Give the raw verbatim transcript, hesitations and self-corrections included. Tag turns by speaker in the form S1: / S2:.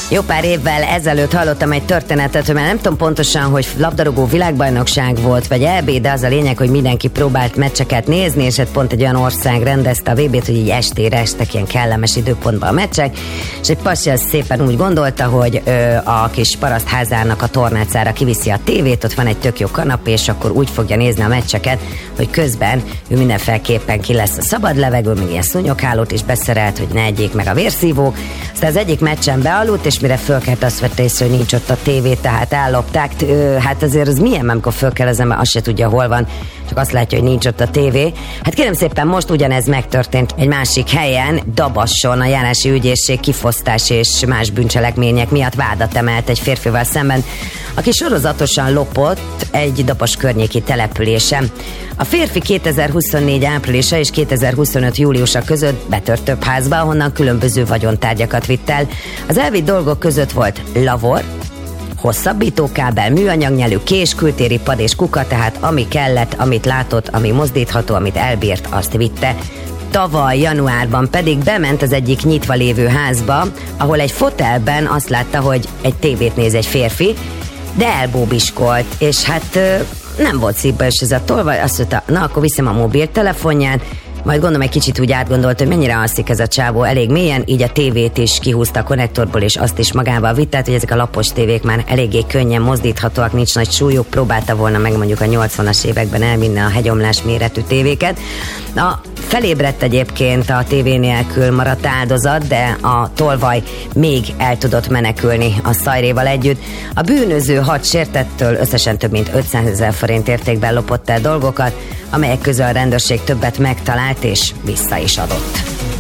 S1: Jó pár évvel ezelőtt hallottam egy történetet, mert nem tudom pontosan, hogy labdarúgó világbajnokság volt, vagy é bé, de az a lényeg, hogy mindenki próbált meccseket nézni, és hát pont egy olyan ország rendezte a vé bét, hogy így estére estek ilyen kellemes időpontban a meccsek, és egy pasi az szépen úgy gondolta, hogy ö, a kis parasztházának a tornácára kiviszi a tévét, ott van egy tök jó kanapé, és akkor úgy fogja nézni a meccseket, hogy közben ő mindenféleképpen ki lesz a szabad levegő, még ilyen szúnyoghálót is beszerelt, hogy ne egyék meg a vérszívók. Aztán az egyik meccsen bealudt, és mire fölkelt, azt vette észre, hogy nincs ott a tévé, tehát ellopták. Hát azért az milyen, amikor fölkel az ember, azt se tudja, hol van, csak azt látja, hogy nincs ott a tévé. Hát kérem szépen, most ugyanez megtörtént egy másik helyen, Dabasson a járási ügyészség kifosztás és más bűncselekmények miatt vádat emelt egy férfival szemben, aki sorozatosan lopott egy Dabas környéki településen. A férfi kétezer-huszonnégy áprilisa és kétezer-huszonöt júliusa között betört több házba, ahonnan különböző vagyontárgyakat vitt el. Az elvitt dolgok között volt lavor, hosszabbítókábel, műanyagnyelű kés, kültéri pad és kuka, tehát ami kellett, amit látott, ami mozdítható, amit elbírt, azt vitte. Tavaly januárban pedig bement az egyik nyitva lévő házba, ahol egy fotelben azt látta, hogy egy tévét néz egy férfi, de elbóbiskolt, és hát nem volt szívba, és ez a tolvaj, azt mondta, na akkor viszem a mobiltelefonját, majd gondolom egy kicsit úgy átgondolt, hogy mennyire alszik ez a csávó elég mélyen, így a tévét is kihúzta a konnektorból, és azt is magával vitt, tehát hogy ezek a lapos tévék már eléggé könnyen mozdíthatóak, nincs nagy súlyuk, próbálta volna meg mondjuk a nyolcvanas években elvinni a hegyomlás méretű tévéket. A felébredt egyébként, a tévé nélkül maradt áldozat, de a tolvaj még el tudott menekülni a szajréval együtt. A bűnöző hat sértettől összesen több mint ötszázezer forint értékben lopott el dolgokat, amelyek közül a rendőrség többet megtalált és vissza is adott.